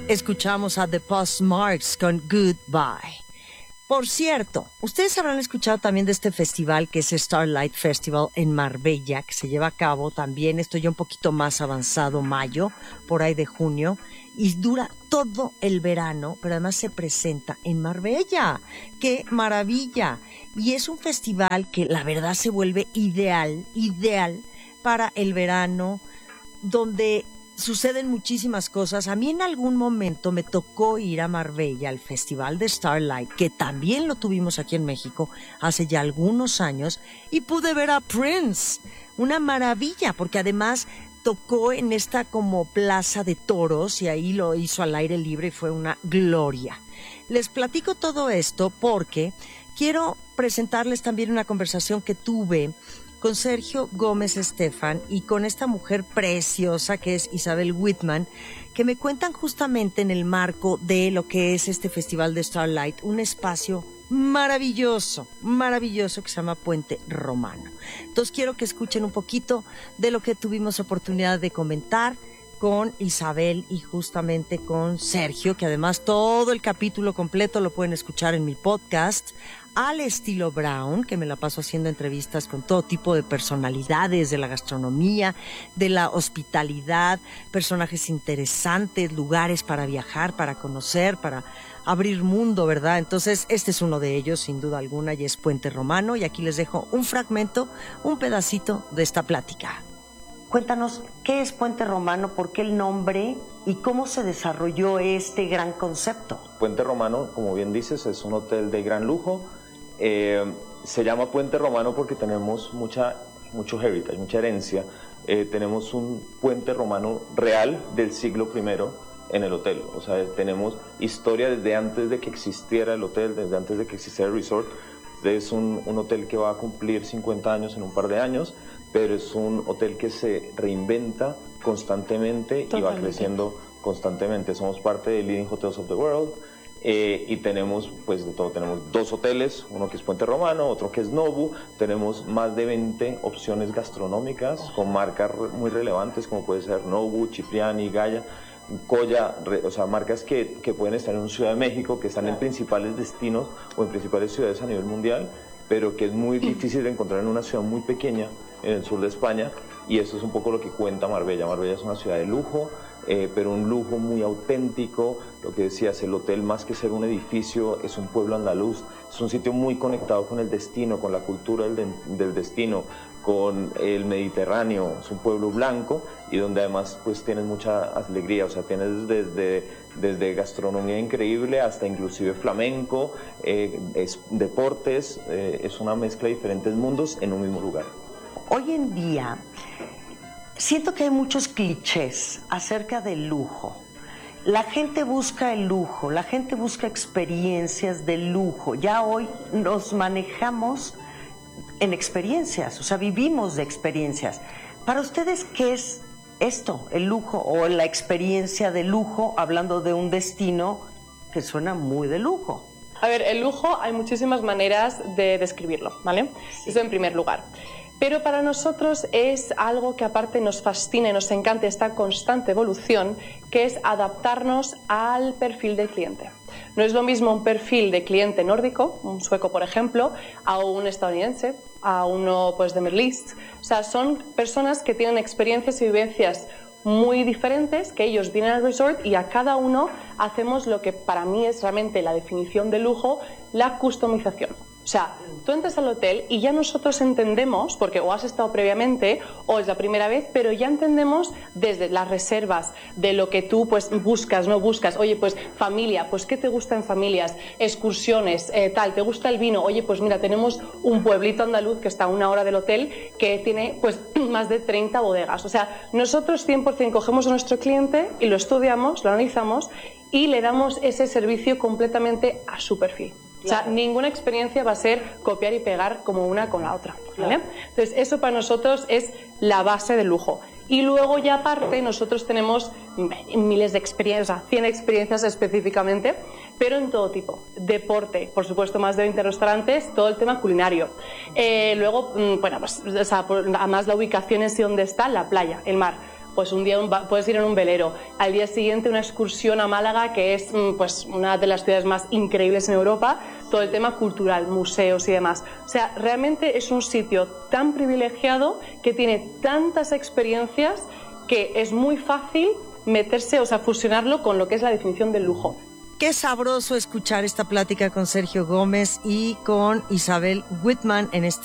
Escuchamos a The Postmarks con Goodbye. Por cierto, ustedes habrán escuchado también de este festival que es Starlight Festival en Marbella, que se lleva a cabo también, estoy ya un poquito más avanzado, mayo, por ahí de junio, y dura todo el verano, pero además se presenta en Marbella. ¡Qué maravilla! Y es un festival que la verdad se vuelve ideal para el verano, donde suceden muchísimas cosas. A mí en algún momento me tocó ir a Marbella al Festival de Starlight, que también lo tuvimos aquí en México hace ya algunos años, y pude ver a Prince. Una maravilla, porque además tocó en esta como plaza de toros y ahí lo hizo al aire libre y fue una gloria. Les platico todo esto porque quiero presentarles también una conversación que tuve con Sergio Gómez Estefan y con esta mujer preciosa que es Isabel Whitman, que me cuentan justamente en el marco de lo que es este Festival de Starlight, un espacio maravilloso que se llama Puente Romano. Entonces quiero que escuchen un poquito de lo que tuvimos oportunidad de comentar con Isabel y justamente con Sergio, que además todo el capítulo completo lo pueden escuchar en mi podcast, Al Estilo Brown, que me la paso haciendo entrevistas con todo tipo de personalidades de la gastronomía, de la hospitalidad, personajes interesantes, lugares para viajar, para conocer, para abrir mundo, ¿verdad? Entonces, este es uno de ellos, sin duda alguna, y es Puente Romano, y aquí les dejo un fragmento, un pedacito de esta plática. Cuéntanos, ¿qué es Puente Romano? ¿Por qué el nombre? ¿Y cómo se desarrolló este gran concepto? Puente Romano, como bien dices, es un hotel de gran lujo. Se llama Puente Romano porque tenemos mucho heritage, mucha herencia. Tenemos un puente romano real del siglo I en el hotel. O sea, tenemos historia desde antes de que existiera el hotel, desde antes de que existiera el resort. Es un hotel que va a cumplir 50 años en un par de años, pero es un hotel que se reinventa constantemente. Totalmente. Y va creciendo constantemente. Somos parte de Leading Hotels of the World y tenemos pues de todo. Tenemos 2 hoteles, uno que es Puente Romano, otro que es Nobu. Tenemos más de 20 opciones gastronómicas con marcas muy relevantes como puede ser Nobu, Cipriani, Gaia, Coya, o sea, marcas que pueden estar en una Ciudad de México, que están en principales destinos o en principales ciudades a nivel mundial, pero que es muy difícil de encontrar en una ciudad muy pequeña en el sur de España, y eso es un poco lo que cuenta Marbella. Marbella es una ciudad de lujo, pero un lujo muy auténtico. Lo que decías, el hotel más que ser un edificio es un pueblo andaluz, es un sitio muy conectado con el destino, con la cultura del destino, con el Mediterráneo. Es un pueblo blanco y donde además pues tienes mucha alegría, o sea, tienes desde gastronomía increíble hasta inclusive flamenco, deportes, es una mezcla de diferentes mundos en un mismo lugar. Hoy en día siento que hay muchos clichés acerca del lujo. La gente busca el lujo, la gente busca experiencias de lujo. Ya hoy nos manejamos en experiencias, o sea, vivimos de experiencias. Para ustedes, ¿qué es esto, el lujo o la experiencia de lujo, hablando de un destino que suena muy de lujo? A ver, el lujo hay muchísimas maneras de describirlo, ¿vale? Sí. Eso en primer lugar. Pero para nosotros es algo que aparte nos fascina y nos encanta esta constante evolución, que es adaptarnos al perfil del cliente. No es lo mismo un perfil de cliente nórdico, un sueco por ejemplo, a un estadounidense, a uno pues de Middle East. O sea, son personas que tienen experiencias y vivencias muy diferentes, que ellos vienen al resort y a cada uno hacemos lo que para mí es realmente la definición de lujo, la customización. O sea, tú entras al hotel y ya nosotros entendemos, porque o has estado previamente o es la primera vez, pero ya entendemos desde las reservas de lo que tú pues buscas, no buscas. Oye, pues familia, pues ¿qué te gusta en familias? Excursiones, tal, ¿te gusta el vino? Oye, pues mira, tenemos un pueblito andaluz que está a 1 hora del hotel que tiene pues más de 30 bodegas. O sea, nosotros 100% cogemos a nuestro cliente y lo estudiamos, lo analizamos y le damos ese servicio completamente a su perfil. O sea, ninguna experiencia va a ser copiar y pegar como una con la otra, ¿vale? Entonces, eso para nosotros es la base del lujo. Y luego ya aparte nosotros tenemos miles de experiencias, o sea, 100 experiencias específicamente, pero en todo tipo. Deporte, por supuesto, más de 20 restaurantes, todo el tema culinario. Luego, bueno, pues, o sea, además la ubicación es donde está la playa, el mar. pues un día puedes ir en un velero, al día siguiente una excursión a Málaga, que es pues una de las ciudades más increíbles en Europa, todo el tema cultural, museos y demás. O sea, realmente es un sitio tan privilegiado que tiene tantas experiencias que es muy fácil meterse, o sea, fusionarlo con lo que es la definición del lujo. Qué sabroso escuchar esta plática con Sergio Gómez y con Isabel Whitman en este